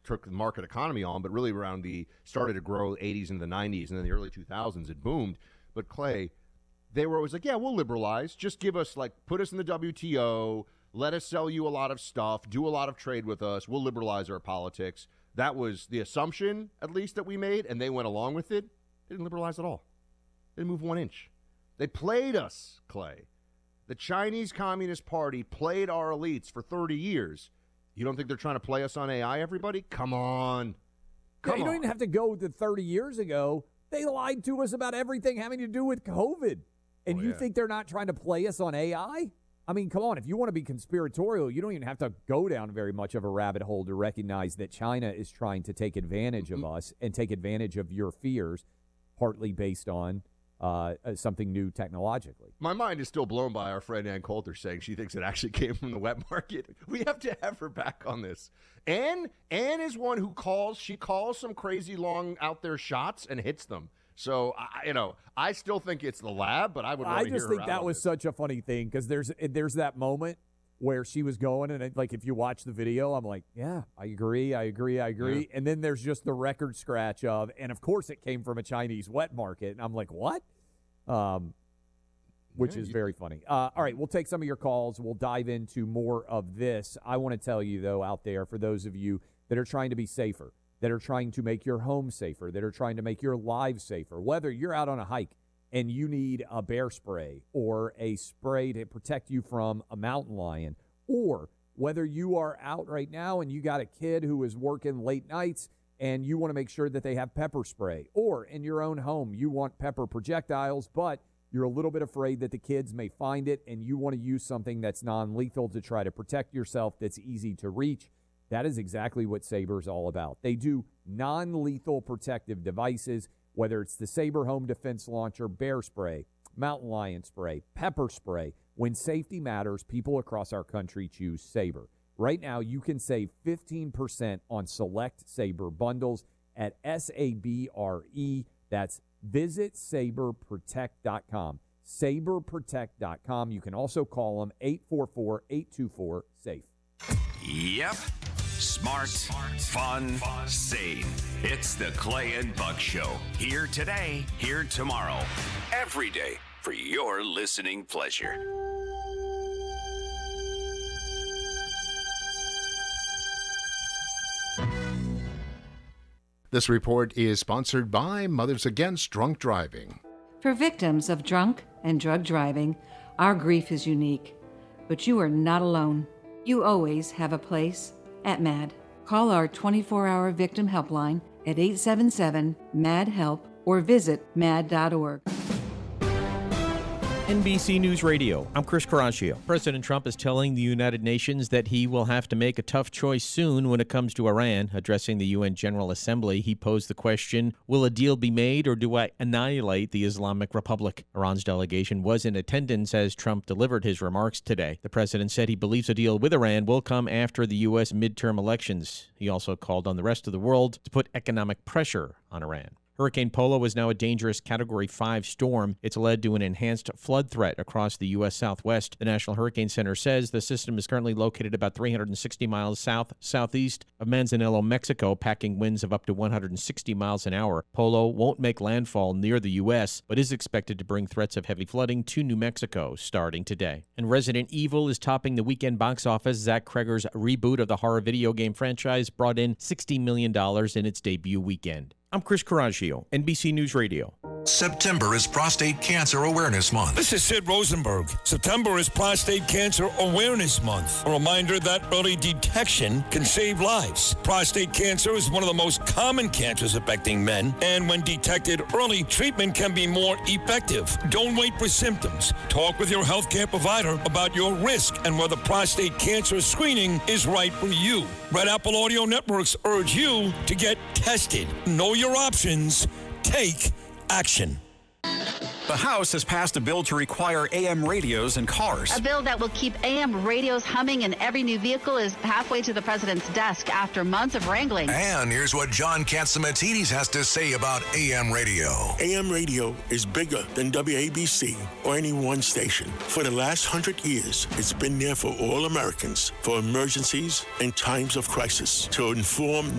took the market economy on, but really around started to grow 80s and the 90s, and then the early 2000s it boomed. But Clay, they were always like, yeah, we'll liberalize. Just give us, put us in the WTO, let us sell you a lot of stuff, do a lot of trade with us, we'll liberalize our politics. That was the assumption, at least, that we made, and they went along with it. They didn't liberalize at all. They didn't move 1 inch. They played us, Clay. The Chinese Communist Party played our elites for 30 years. You don't think they're trying to play us on AI, everybody? Come on. You don't even have to go to 30 years ago. They lied to us about everything having to do with COVID. And you think they're not trying to play us on AI? I mean, come on. If you want to be conspiratorial, you don't even have to go down very much of a rabbit hole to recognize that China is trying to take advantage of us and take advantage of your fears, partly based on something new technologically. My mind is still blown by our friend Ann Coulter saying she thinks it actually came from the wet market. We have to have her back on this. Ann is one who calls some crazy long out there shots and hits them. So, I still think it's the lab, but I would want to hear her out. I just think that was such a funny thing because there's that moment where she was going, and if you watch the video, I'm like, yeah, I agree. Yeah. And then there's just the record scratch of, and of course it came from a Chinese wet market. And I'm like, what? Which is very funny. All right, we'll take some of your calls. We'll dive into more of this. I want to tell you, though, out there, for those of you that are trying to be safer, that are trying to make your home safer, that are trying to make your lives safer, whether you're out on a hike and you need a bear spray or a spray to protect you from a mountain lion, or whether you are out right now and you got a kid who is working late nights and you want to make sure that they have pepper spray, or in your own home you want pepper projectiles, but you're a little bit afraid that the kids may find it and you want to use something that's non-lethal to try to protect yourself that's easy to reach. That is exactly what Saber's all about. They do non-lethal protective devices, whether it's the Saber Home Defense Launcher, bear spray, mountain lion spray, pepper spray. When safety matters, people across our country choose Saber. Right now, you can save 15% on select Saber bundles at SABRE. That's visit saberprotect.com. Saberprotect.com. You can also call them 844-824-SAFE. Yep. Smart, fun, sane. It's the Clay and Buck Show. Here today, here tomorrow. Every day for your listening pleasure. This report is sponsored by Mothers Against Drunk Driving. For victims of drunk and drug driving, our grief is unique. But you are not alone. You always have a place at MAD. Call our 24-hour victim helpline at 877-MAD-HELP or visit mad.org. NBC News Radio, I'm Chris Caraccio. President Trump is telling the United Nations that he will have to make a tough choice soon when it comes to Iran. Addressing the UN General Assembly, he posed the question, will a deal be made or do I annihilate the Islamic Republic? Iran's delegation was in attendance as Trump delivered his remarks today. The president said he believes a deal with Iran will come after the U.S. midterm elections. He also called on the rest of the world to put economic pressure on Iran. Hurricane Polo is now a dangerous Category 5 storm. It's led to an enhanced flood threat across the U.S. Southwest. The National Hurricane Center says the system is currently located about 360 miles southeast of Manzanillo, Mexico, packing winds of up to 160 miles an hour. Polo won't make landfall near the U.S., but is expected to bring threats of heavy flooding to New Mexico starting today. And Resident Evil is topping the weekend box office. Zach Cregger's reboot of the horror video game franchise brought in $60 million in its debut weekend. I'm Chris Caraccio, NBC News Radio. September is Prostate Cancer Awareness Month. This is Sid Rosenberg. September is Prostate Cancer Awareness Month. A reminder that early detection can save lives. Prostate cancer is one of the most common cancers affecting men, and when detected early, treatment can be more effective. Don't wait for symptoms. Talk with your healthcare provider about your risk and whether prostate cancer screening is right for you. Red Apple Audio Networks urge you to get tested. Know your options. Take action. The House has passed a bill to require AM radios in cars. A bill that will keep AM radios humming in every new vehicle is halfway to the president's desk after months of wrangling. And here's what John Catsimatidis has to say about AM radio. AM radio is bigger than WABC or any one station. For the last 100 years, it's been there for all Americans, for emergencies and times of crisis, to inform